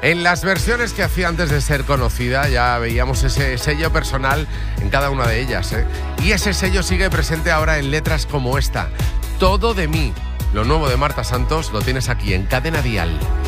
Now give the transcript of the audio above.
En las versiones que hacía antes de ser conocida ya veíamos ese sello personal en cada una de ellas, ¿eh? Y ese sello sigue presente ahora en letras como esta, Todo de mí. Lo nuevo de Marta Santos lo tienes aquí en Cadena Dial.